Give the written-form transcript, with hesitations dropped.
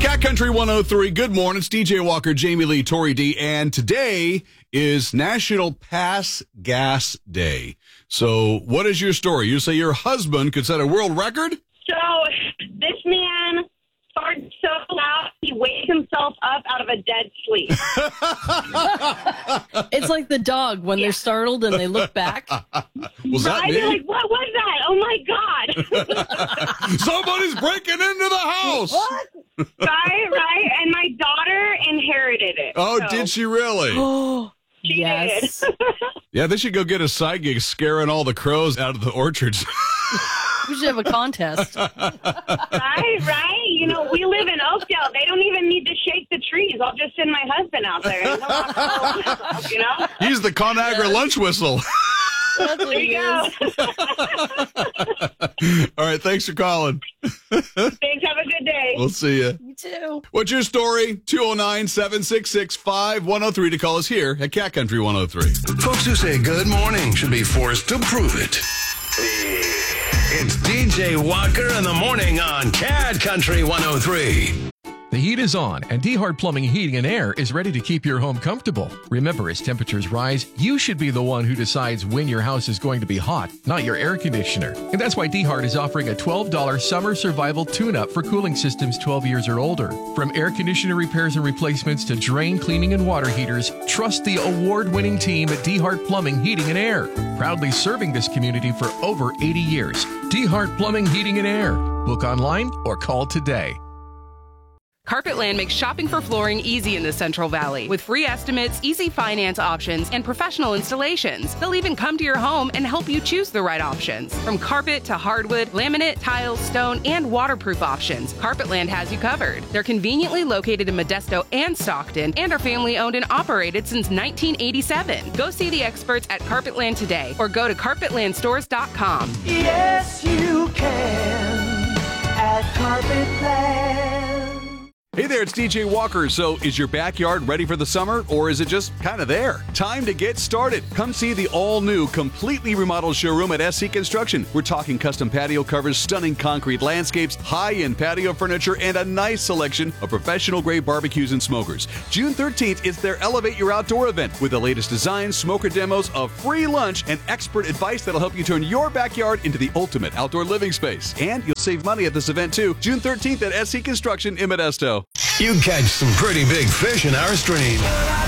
Cat Country 103, good morning. It's DJ Walker, Jamie Lee, Tori D, and today is National Pass Gas Day. So what is your story? You say your husband could set a world record? So this man farted so loud, he wakes himself up out of a dead sleep. It's like the dog when they're startled and they look back. Was that I'd me? be like, what was that? Oh, my God. Somebody's breaking into the house. What? Right. And my daughter inherited it. Oh, so did she really? Oh, She yes. did. Yeah, they should go get a side gig scaring all the crows out of the orchards. We should have a contest. Right. You know, we live in Oakdale. They don't even need to shake the trees. I'll just send my husband out there. And he'll have to, you know? He's the Conagra lunch whistle. That's what There he you go. All right, thanks for calling. Thanks. Have a good day. We'll see you. You too. What's your story? 209-766-5103 to call us here at Cat Country 103. Folks who say good morning should be forced to prove it. It's DJ Walker in the morning on Cat Country 103. The heat is on, and D-Hart Plumbing, Heating, and Air is ready to keep your home comfortable. Remember, as temperatures rise, you should be the one who decides when your house is going to be hot, not your air conditioner. And that's why D-Hart is offering a $12 summer survival tune-up for cooling systems 12 years or older. From air conditioner repairs and replacements to drain cleaning and water heaters, trust the award-winning team at D-Hart Plumbing, Heating, and Air. Proudly serving this community for over 80 years. D-Hart Plumbing, Heating, and Air. Book online or call today. Carpetland makes shopping for flooring easy in the Central Valley with free estimates, easy finance options, and professional installations. They'll even come to your home and help you choose the right options. From carpet to hardwood, laminate, tile, stone, and waterproof options, Carpetland has you covered. They're conveniently located in Modesto and Stockton and are family-owned and operated since 1987. Go see the experts at Carpetland today or go to carpetlandstores.com. Yes, you can at Carpetland. Hey there, it's DJ Walker. So is your backyard ready for the summer, or is it just kind of there? Time to get started. Come see the all-new, completely remodeled showroom at SC Construction. We're talking custom patio covers, stunning concrete landscapes, high-end patio furniture, and a nice selection of professional-grade barbecues and smokers. June 13th is their Elevate Your Outdoor event with the latest designs, smoker demos, a free lunch, and expert advice that'll help you turn your backyard into the ultimate outdoor living space. And you'll save money at this event, too. June 13th at SC Construction in Modesto. You catch some pretty big fish in our stream.